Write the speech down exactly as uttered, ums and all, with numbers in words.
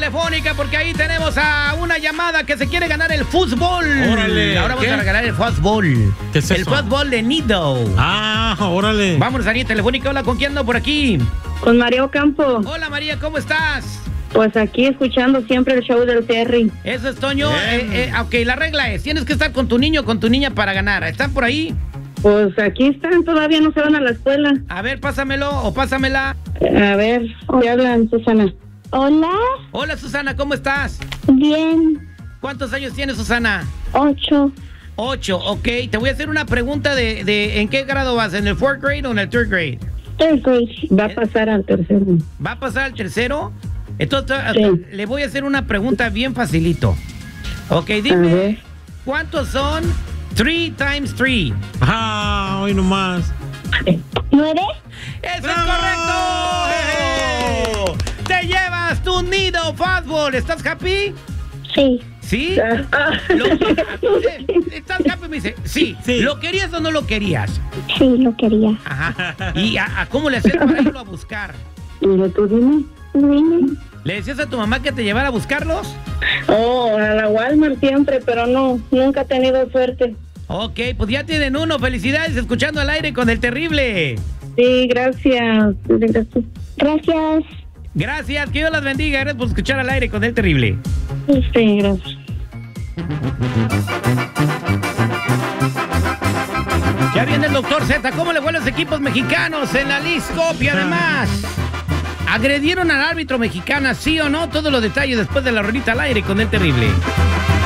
telefónica porque ahí tenemos a una llamada que se quiere ganar el fútbol. Órale. Ahora vamos ¿Qué? a regalar el fútbol. ¿Qué es el eso? fútbol de Nido. Ah, órale. Vamos a la línea telefónica. Hola, ¿con quién ando por aquí? Con María Ocampo. Hola, María, ¿cómo estás? Pues aquí escuchando siempre el show del Terry. Eso es, Toño. Bien. Eh, eh, ok, la regla es, tienes que estar con tu niño o con tu niña para ganar. ¿Están por ahí? Pues aquí están, todavía no se van a la escuela. A ver, pásamelo o pásamela. A ver, ¿qué hablan, Susana? Hola, Hola, Susana, ¿cómo estás? bien, ¿Cuántos años tienes, Susana? ocho, Ocho, ok. Te voy a hacer una pregunta de, de ¿en qué grado vas? ¿En el fourth grade o en el third grade? third grade. Va a pasar al tercero. ¿Va a pasar al tercero? Entonces, Sí. le voy a hacer una pregunta bien facilito. Ok, A dime, ver. ¿cuántos son three times three? Ah, hoy nomás. ¿Nueve? ¡Eso ¡Bravo! es correcto! ¡Te llevas tu Nido Fútbol! ¿Estás happy? Sí, ¿Sí? Lo- eh, ¿Estás happy? Me dice, sí. Sí. ¿Lo querías o no lo querías? sí, lo quería. Ajá. ¿Y a, a cómo le hacías para irlo a buscar? Mira, tú dime. Dime. ¿Le decías a tu mamá que te llevara a buscarlos? Oh, a la Walmart siempre, pero no, nunca he tenido suerte. Ok, pues ya tienen uno. Felicidades escuchando al aire con el terrible. Sí, gracias. Gracias. Gracias. Gracias, que Dios las bendiga. Gracias por escuchar al aire con el terrible. Sí, gracias. Ya viene el doctor Z. ¿Cómo le fue a los equipos mexicanos en la Leagues Cup? Y además, ¿agredieron al árbitro mexicana, sí o no? Todos los detalles después de la rolita al aire con el terrible.